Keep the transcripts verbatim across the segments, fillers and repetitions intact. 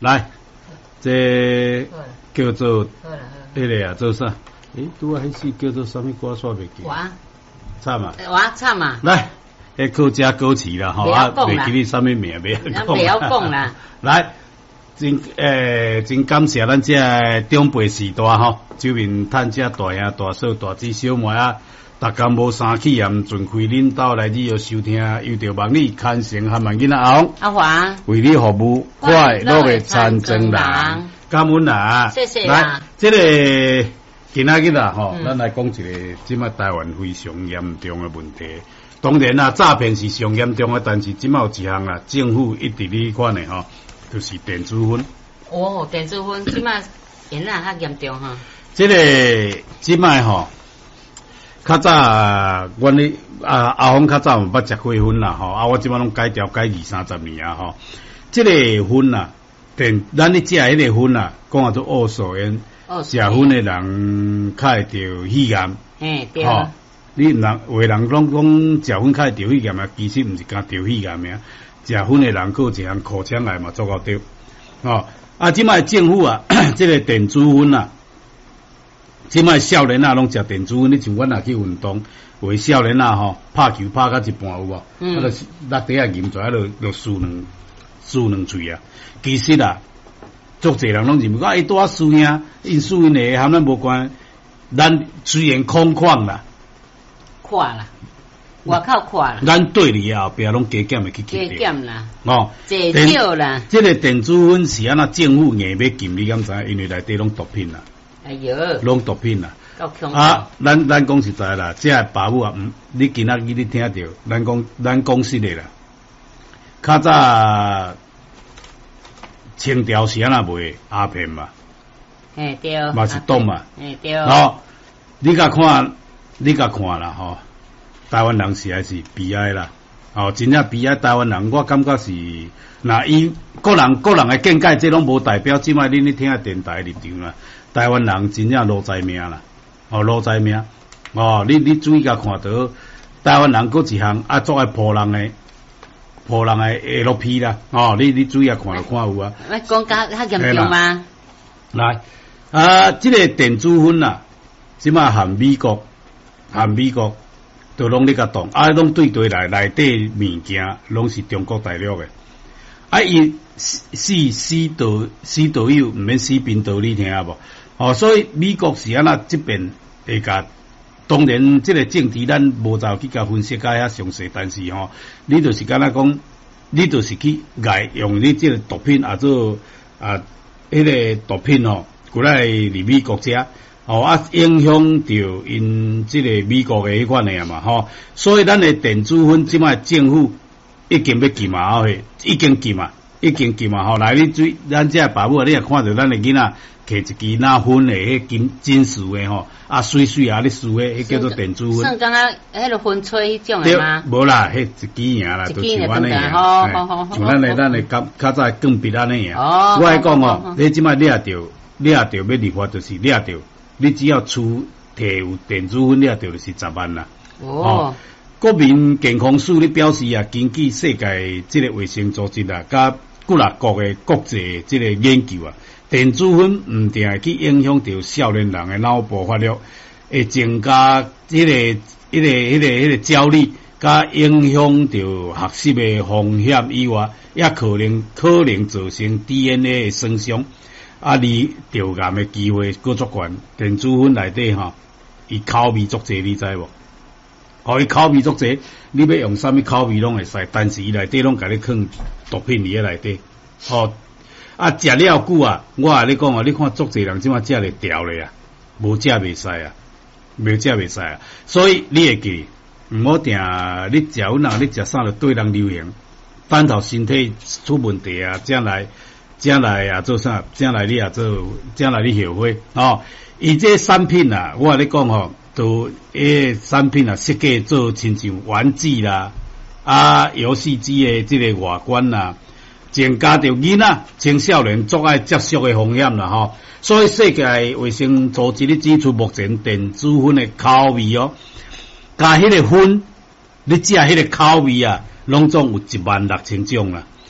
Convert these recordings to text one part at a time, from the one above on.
来，这叫做迄个啊，做啥？诶，拄啊，迄是叫做啥物歌？煞袂记。 哇， 惨啊！ 哇，惨啊！ 来，迄靠家歌词啦，吼啊，袂记你啥物名，袂讲。咱袂晓讲啦。 来，真诶，真感谢咱这长辈时代吼，周面趁这大兄、大嫂、大姊、小妹啊。逐工无生气，也毋尽开恁兜来旅游收听，又着望你牵成和万囡仔后阿华为你服务，快乐的参政人，感恩啦！ 谢谢来，这个今仔日啊，吼，咱来讲一个即卖台湾非常严重的问题。当然啦，诈骗是上严重的，但是即卖有一项啦，政府一直咧款的吼，就是电子烟。 哦，电子烟即卖现在较严重哈。 这个即卖吼。较早，阮咧啊阿峰较早毋捌食过薰啦吼，啊我即摆拢改调改二三十年啊吼。即个薰啊，电咱咧食迄个薰啊，讲啊做恶素烟，食薰的人较会着肺炎。 嘿，对。 吼，你毋人有诶人拢讲食薰较会着肺炎啊，其实毋是干着肺炎啊，食薰的人佫有一项口腔癌嘛做到着。吼，啊即摆政府啊，即个电子薰啊。即摆少年啊，拢食电子烟，你像阮若去运动，为少年啊吼，拍球拍到一半有无？嗯。啊，就落地啊，啉在啊，就就输两输两喙啊。其实啊，足侪人拢认为讲，伊拄啊输呀，因输因诶，含咱无关。咱虽然空旷啦， 垮啦，外口垮啦。 咱对里后壁拢加减会去加减啦。 哦， 济少啦。 即个电子烟是安那政府硬要禁，你敢知？因为内底拢毒品啦。 哎哟， 拢毒品啦！啊，咱咱讲实在啦，这爸母啊，毋，你今仔日你听着，咱讲咱讲实的啦。较早清朝是安那卖鸦片嘛？ 嘿对， 嘛是毒嘛？ 嘿对。 吼，你甲看，你甲看啦吼，台湾人实在是悲哀啦。哦，真正悲哀台湾人，我感觉是，那伊个人个人的见解，这拢无代表即摆恁咧听电台立场啦。台湾人真正落在命啦，哦落在命，哦你你注意甲看到，台湾人佫一项啊做爱破人诶，破人诶 L P 啦，哦你你注意下看就看有啊。 我讲较较严重吗？ 来啊，即、這個電子煙啊，即馬含美國，含美國都攏咧甲動，啊攏對對來內底物件攏是中國大陸嘅，啊伊死死道死道友毋免死邊道，你聽下無？哦，所以美國是安那即邊會甲，當然即個政治咱無就去甲分析甲遐詳細，但是吼、哦，你就是敢若講，你就是去愛用你即個毒品啊做啊，迄、那個毒品吼，過來嚟美國遮，哦啊影響到因即個美國嘅迄款嘅嘛，吼、哦，所以咱嘅電子煙即擺政府已經要禁啊，吼，已經禁啊。已經禁啊！吼，來你注，咱遮爸母，你也看到咱嘅囡仔摕一支那粉嘅迄金金屬嘅吼，啊水水啊，你輸嘅，迄叫做電子粉。算敢若迄個粉吹迄種嘅嗎？ 無啦，迄一支爾啦，就像安尼樣。 好好好好。 像咱嘅咱嘅較較早更別安尼樣。哦。我係講哦，你即擺掠着掠着要立法，就是掠着，你只要出摕有電子粉掠着就是十萬啦。哦。國民健康署咧表示啊，根據世界即個衛生組織啊，甲各立國嘅國際即個研究啊，電子粉毋定會去影響到少年人嘅腦部發育，會增加即、這個、迄、那個、迄、那個、迄、那個焦慮，甲影響到學習嘅風險以外，也可能可能造成 D N A 嘅損傷，啊，你着癌嘅機會佫足懸。電子粉內底吼，伊口味足濟，你知無？哦，伊口味足濟，你要用啥物口味攏會使，但是伊內底攏甲你放毒品佇咧內底。哦，啊，食了久啊，我話你講啊，你看足濟人即馬食會掉咧啊，無食袂使啊，無食袂使啊，所以你會記，毋好定你食有人你食啥就對人流行，等到身體出問題啊，將來將來啊做啥，將來你啊做，將來你後悔哦。伊這產品啊，我話你講吼。都誒產品啊，設計做親像玩具啦，啊遊戲機誒即個外觀啦，增加着囡仔青少年作愛接觸誒風險啦吼。所以世界衛生組織咧指出，目前電子粉誒口味哦，加迄個粉，你食迄個口味啊，攏總有一萬六千種啦。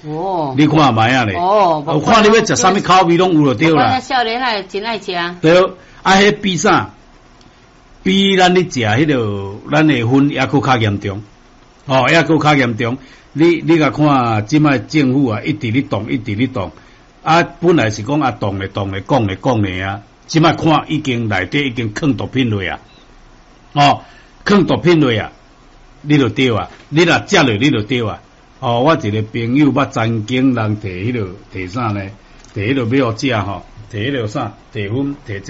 哦， 你看卖啊咧。哦，我看你要食啥物口味拢有就对啦。 少年仔真爱食。 对，啊，迄比啥？比咱咧食迄个，咱的分抑佫较严重。哦，抑佫较严重。你你甲看，即摆政府啊，一直咧动，一直咧动。啊，本来是讲啊，动咧动咧，讲咧讲咧啊。即摆看已经内底已经藏毒品落啊。哦，藏毒品落啊，你就对啊。你若食落，你就对啊。哦，我一个朋友捌曾经人摕迄个摕啥呢？摕迄个要食吼，摕迄个啥？摕粉摕。